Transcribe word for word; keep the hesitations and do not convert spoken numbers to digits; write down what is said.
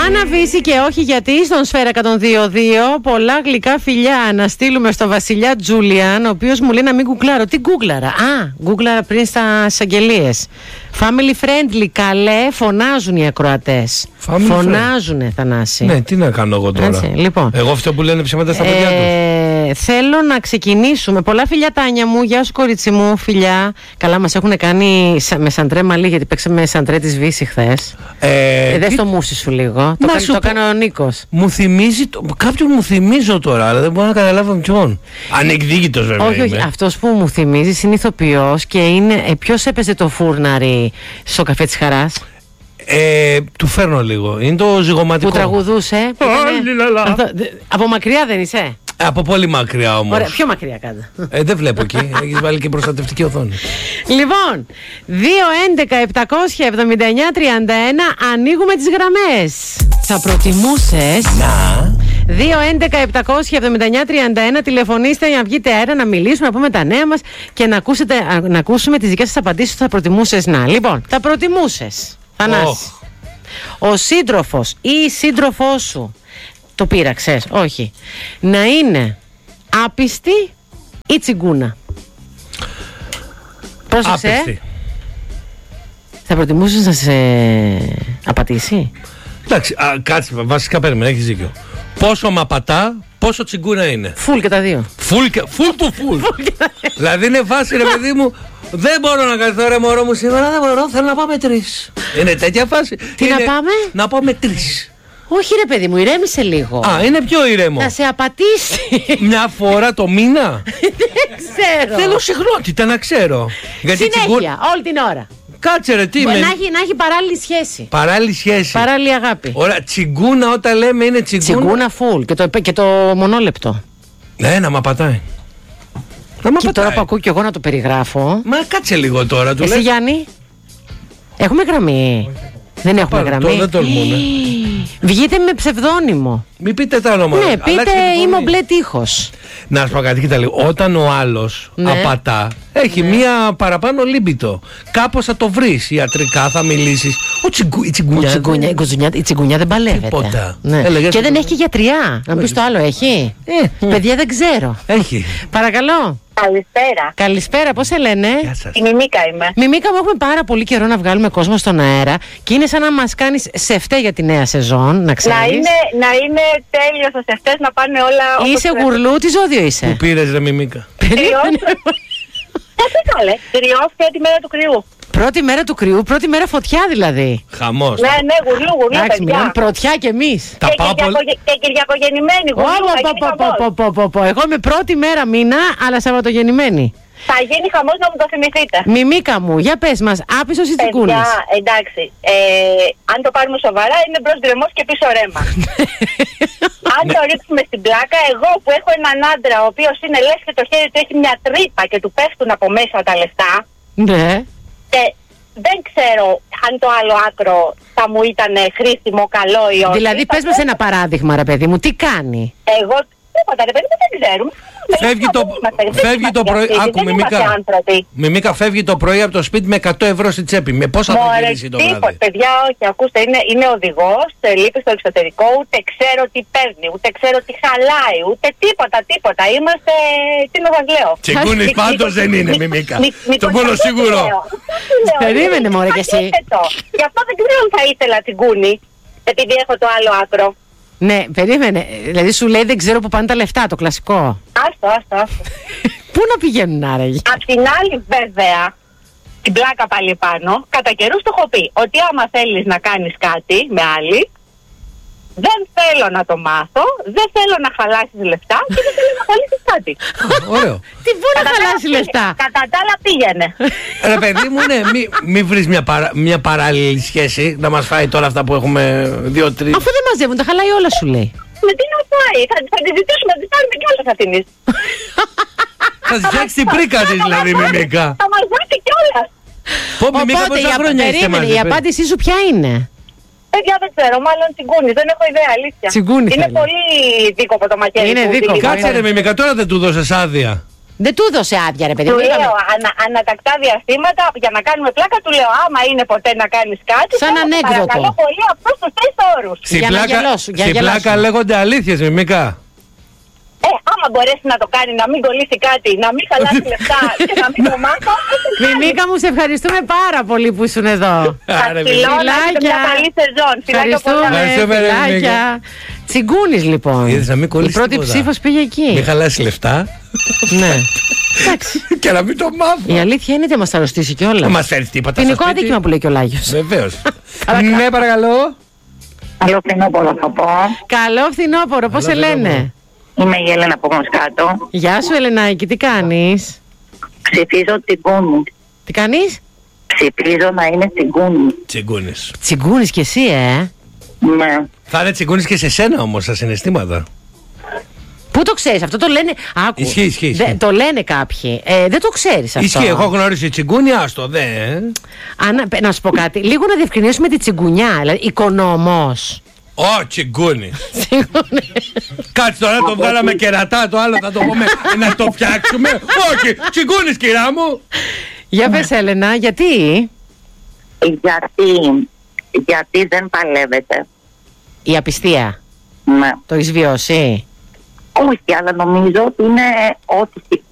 Άννα Βύση και όχι γιατί στον Σφαίρα εκατόν δύο δύο. Πολλά γλυκά φιλιά να στείλουμε στο Βασιλιά Τζούλιαν, ο οποίος μου λέει να μην γκουγκλάρω. Τι γκουγκλάρα? Α, γκουγκλάρα πριν στα αγγελίες. Family friendly, καλέ, φωνάζουν οι ακροατές. Family φωνάζουνε, friend. Θανάση. Ναι, τι να κάνω εγώ τώρα. Έτσι, λοιπόν. Εγώ αυτό που λένε ψέματα στα ε, παιδιά τους. Θέλω να ξεκινήσουμε. Πολλά φιλιά, Τάνια μου. Γεια σου, κορίτσι μου, φιλιά. Καλά, μας έχουν κάνει με σαντρέ μαλλί, γιατί παίξαμε σαντρέ της Βύση χθες. Ε, ε, δες τι... το μουσι σου λίγο. Το, κα... το έκανε ο Νίκος. Μου θυμίζει. Το... Κάποιον μου θυμίζω τώρα, αλλά δεν μπορώ να καταλάβω ποιον. Ανεκδίκητος βέβαια. Όχι, όχι. Αυτός που μου θυμίζει είναι ηθοποιός και είναι. Ε, ποιος έπαιζε το φούρναρι στο καφέ της Χαράς? Ε, του φέρνω λίγο. Είναι το ζυγωματικό. Που τραγουδούσε. Που ήτανε... Αυτό... Από μακριά δεν είσαι? Από πολύ μακριά όμως. Ωραία, πιο μακριά κάτω. Ε, δεν βλέπω εκεί. Έχεις βάλει και προστατευτική οθόνη. Λοιπόν, δύο έντεκα επτακόσια εβδομήντα εννιά τριάντα ένα, ανοίγουμε τις γραμμές. Θα προτιμούσες να δύο έντεκα επτακόσια εβδομήντα εννιά τριάντα ένα, τηλεφωνήστε για να βγείτε αέρα, να μιλήσουμε, να πούμε τα νέα μας και να, ακούσετε, να ακούσουμε τις δικές σας απαντήσεις. Θα προτιμούσες να. Λοιπόν, θα προτιμούσες, Θανάση, oh. ο σύντροφος ή η σύντροφός σου, το πείραξες, όχι, να είναι άπιστη ή τσιγκούνα? Πρόσεξε. Άπιστη. Θα προτιμούσες να σε απατήσει? Εντάξει, α, κάτσε, βασικά περίμενα, έχεις δίκιο. Πόσο μ' απατά, πόσο τσιγκούνα είναι. Φουλ και τα δύο. Φουλ, φουλ του φουλ. Δηλαδή είναι φάση, ρε παιδί μου, δεν μπορώ να καθώ ρε μωρό μου σήμερα, δεν μπορώ, θέλω να πάμε τρεις. Είναι τέτοια φάση. Τι είναι... να πάμε? Να πάμε τρεις. Όχι ρε παιδί μου, ηρέμησε λίγο. Α, είναι πιο ηρέμο. Να σε απατήσει. Μια φορά το μήνα. Δεν ξέρω. Θέλω συχνότητα να ξέρω. Γιατί συνέχεια, τσιγκού... όλη την ώρα. Κάτσε ρε, τι με... να, έχει, να έχει παράλληλη σχέση. Παράλληλη σχέση. Παράλληλη αγάπη. Ωραία, τσιγκούνα όταν λέμε είναι τσιγκούνα. Τσιγκούνα full και το, και το μονόλεπτο. Ναι, να μ' απατάει. Να μ' απατάει. Και τώρα που ακούω κι εγώ να το περιγράφω. Μα κάτσε λίγο τώρα. Του εσύ λες... Γιάννη, έχουμε γραμμή? Δεν έχουμε Πάρα, γραμμή. Δεν τολμούνε. Βγείτε με ψευδόνυμο. Μην πείτε τα ονόματα. Ναι, πείτε είμαι ο μπλε τείχος. Να σου πω κάτι, κοίτα λίγο. Όταν ο άλλος ναι. απατά, έχει ναι. μία παραπάνω λίμπητο. Κάπως θα το βρεις ιατρικά, θα μιλήσεις. Ο τσιγκου, η τσιγκουνιά. τσιγκουνιά, δεν... Η τσιγκουνιά δεν παλεύεται. Τίποτα. Ναι. Και δεν έχει και γιατριά. Να πεις το άλλο, έχει. Ε, παιδιά δεν ξέρω. Έχει. Παρακαλώ. Καλησπέρα. Καλησπέρα, πώς σε λένε? Η Μιμίκα είμαι. Μιμίκα μου, έχουμε πάρα πολύ καιρό να βγάλουμε κόσμο στον αέρα και είναι σαν να μας κάνεις σεφτέ για τη νέα σεζόν, να ξέρεις. Να είναι, να είναι τέλειος ο σεφτές, να πάνε όλα. Είσαι γουρλού, τι ζώδιο είσαι? Που πήρες ρε Μιμίκα? Τι καλέ, τριός πρώτη μέρα του κρυού. Πρώτη μέρα του κρυού, πρώτη μέρα φωτιά δηλαδή. Χαμός. Ναι, ναι, γουρλού, γουρλού. Εντάξει, μιλάμε πρωτιά κι εμείς. Και, και, και κυριακογεννημένη γουρλού. Εγώ είμαι πρώτη μέρα μήνα, αλλά Σαββατογεννημένη. Θα γίνει χαμός, να μου το θυμηθείτε. Μιμίκα μου, για πες μας, άπισος ή τσιγκούνας? Εντάξει, ε, αν το πάρουμε σοβαρά είναι μπρος γκρεμός και πίσω ρέμα. Αν το ρίξουμε στην πλάκα, εγώ που έχω έναν άντρα ο οποίος είναι λες και το χέρι του έχει μια τρύπα και του πέφτουν από μέσα τα λεφτά. Ναι. Και δεν ξέρω αν το άλλο άκρο θα μου ήταν χρήσιμο, καλό ή όχι. Δηλαδή πες μας ένα παράδειγμα ρε παιδί μου, τι κάνει? Εγώ τίποτα ρε παιδί μου, δεν ξέρουμε. Φεύγει το, φεύγει το πρωί. Άκου, Μιμίκα. Μιμίκα, φεύγει το πρωί από το σπίτι με εκατό ευρώ στη τσέπη. Με πόσα θα γυρίσει το βράδυ? Παιδιά, όχι, ακούστε, είναι, είναι οδηγός, λείπει στο εξωτερικό, ούτε ξέρω τι παίρνει, ούτε ξέρω τι χαλάει, ούτε τίποτα, τίποτα. Είμαστε. Τι να σας λέω. Τσιγκούνης πάντως δεν είναι, Μιμίκα. Το μόνο σίγουρο. Περίμενε, μωρέ κι εσύ. Γι' αυτό δεν ξέρω αν θα ήθελα τσιγκούνι, επειδή έχω το άλλο άκρο. Ναι, περίμενε. Δηλαδή σου λέει δεν ξέρω που πάνε τα λεφτά, το κλασικό. Άστο, άστο, άστο. Πού να πηγαίνουν άραγε? Απ' την άλλη βέβαια, την πλάκα πάλι πάνω, κατά καιρούς το έχω πει ότι άμα θέλεις να κάνεις κάτι με άλλη, δεν θέλω να το μάθω, δεν θέλω να χαλάσεις λεφτά και δεν θέλω να χαλάσεις κάτι. Ωραίο. Τι πού να χαλάσεις λεφτά? Κατά τα άλλα πήγαινε. Ρε παιδί μου, ναι, μην μη βρεις μια, παρα, μια παράλληλη σχέση να μας φάει τώρα αυτά που έχουμε δύο-τρεις. Αφού δεν μαζεύουν, τα χαλάει όλα σου λέει. Με τι να φάει, θα, θα τη ζητήσουμε, θα τη πάρουμε κιόλας αυτήν. Θα τη φτιάξει την πρίκα της δηλαδή, Μιμίκα. Θα μας δώσει κιόλας. Πω, Μιμίκα, πόσα χρόνια είστε μαζί? Η απάντησή σου ποια είναι? Παιδιά δεν ξέρω, μάλλον τσιγκούνι, δεν έχω ιδέα, αλήθεια. Τσιγκούνι είναι θέλει. πολύ δίκοπο το μαχαίρι. Είναι του, δίκοπο. Κάτσε ρε Μιμίκα, τώρα δεν του δώσες άδεια. Δεν του έδωσε άδεια, ρε παιδί. Του λέω ανα, ανατακτά διαστήματα για να κάνουμε πλάκα. Του λέω άμα είναι ποτέ να κάνεις κάτι. Σαν ανέκδοτο. Παρακαλώ πολύ αυτούς τους τρεις όρους. Στην Για να πλάκα, γελώσουν, για στην να πλάκα γελάσουν. λέγονται αλήθειες, Μιμικά. Ε, άμα μπορέσει να το κάνει, να μην κολλήσει κάτι, να μην χαλάσει λεφτά και να μην το μάθω. Μιμίκα μου, σε ευχαριστούμε πάρα πολύ που ήσουν εδώ. Άρε, Φιλώ, να έχετε μια καλή σεζόν. Φιλάκια πολλά. Ευχαριστούμε, φιλάκια. Τσιγκούνης λοιπόν. Είδες να μην Η κολλήσει πρώτη τίποτα. ψήφος πήγε εκεί. Μην χαλάσει λεφτά. Ναι. Εντάξει. Και να μην το μάθω. Η αλήθεια είναι ότι μας αρρωστήσει κιόλας. Δεν μας φέρει τίποτα. Ποινικό αδίκημα που λέει και ο Λάγιος. Βεβαίως. Ναι, παρακαλώ. Καλό φθινόπωρο θα πω. Καλό φθινόπωρο, πώς σε λένε? Είμαι η Έλενα από Μοσκάτο. Γεια σου Ελενάκη, τι κάνεις? Ψηφίζω Τσιγκούνη. Τι κάνεις? Ψηφίζω να είναι Τσιγκούνη. Τσιγκούνης. Τσιγκούνης κι εσύ, ε. Ναι. Θα είναι τσιγκούνης και σε σένα όμως, στα συναισθήματα. Πού το ξέρεις, αυτό το λένε. Άκου. Ισχύει, ισχύει, ισχύει. Δε- το λένε κάποιοι. Ε, δεν το ξέρεις αυτό. Ισχύει, έχω γνωρίσει τσιγκούνι, άστο, δε. Αν, να σου πω κάτι, λίγο να διευκρινίσουμε τη τσιγκουνιά. Δηλαδή, οικονόμος. Ω, τσιγκούνι. Κάτσε τώρα, το βγάλαμε κερατά, το άλλο θα το πούμε να το φτιάξουμε. Όχι, τσιγκούνις, κυρά μου. Για πες Έλενα, γιατί? Γιατί, γιατί δεν παλεύετε. Η απιστία. Ναι. Το έχεις βιώσει? Όχι, αλλά νομίζω ότι είναι ό,τι